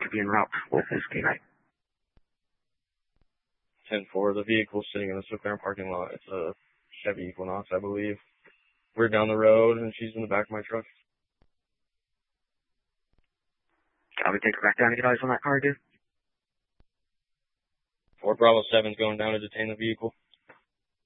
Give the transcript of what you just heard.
to be en route with this K-9. 10-4, the vehicle's sitting in the McLaren parking lot. It's a Chevy Equinox, I believe. We're down the road, and she's in the back of my truck. Copy, take her back down to get eyes on that car, dude. 4 Bravo 7's going down to detain the vehicle.